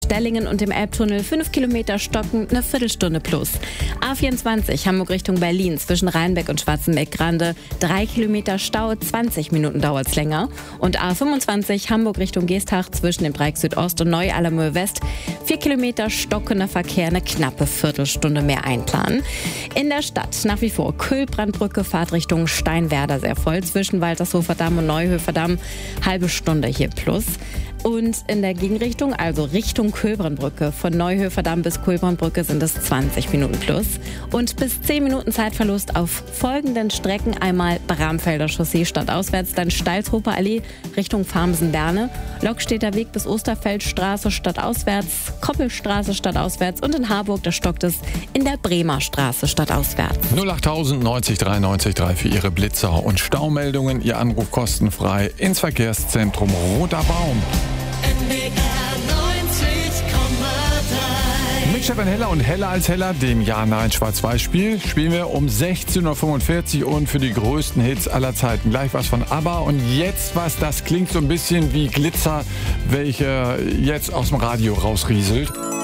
Stellingen und dem Elbtunnel 5 Kilometer stocken, eine Viertelstunde plus. A24 Hamburg Richtung Berlin zwischen Rheinbeck und Schwarzenbeck-Grande 3 Kilometer Stau, 20 Minuten dauert's länger. Und A25 Hamburg Richtung Geestach zwischen dem Dreieck Südost und Neu-Allermöhe West 4 Kilometer stockender Verkehr, eine knappe Viertelstunde mehr einplanen. In der Stadt nach wie vor Kühlbrandbrücke, Fahrtrichtung Steinwerder sehr voll zwischen Waltershofer Damm und Neuhöfer Damm, halbe Stunde hier plus. Und in der Gegenrichtung, also Richtung Kühlbrandbrücke, von Neuhöfer Damm bis Kühlbrandbrücke sind es 20 Minuten plus. Und bis 10 Minuten Zeitverlust auf folgenden Strecken: einmal Bramfelder Chaussee stadtauswärts, dann Stalshofer Allee Richtung Farmsen-Berne, Lokstedter Weg bis Osterfeldstraße stadtauswärts, Koppelstraße stadtauswärts und in Harburg, da stockt es in der Bremer Straße stadtauswärts. 08000 90 93 3 für Ihre Blitzer und Staumeldungen. Ihr Anruf kostenfrei ins Verkehrszentrum Roter Baum. Mit Stefan Heller und Heller als Heller, dem Ja-Nein-Schwarz-Weiß-Spiel, spielen wir um 16.45 Uhr und für die größten Hits aller Zeiten. Gleich was von ABBA und jetzt was, das klingt so ein bisschen wie Glitzer, welche jetzt aus dem Radio rausrieselt.